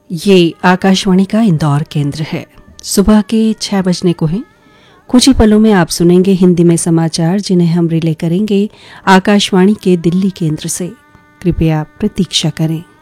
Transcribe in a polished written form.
ये आकाशवाणी का इंदौर केंद्र है। सुबह के 6 बजने को हैं। कुछ ही पलों में आप सुनेंगे हिंदी में समाचार, जिन्हें हम रिले करेंगे आकाशवाणी के दिल्ली केंद्र से। कृपया प्रतीक्षा करें।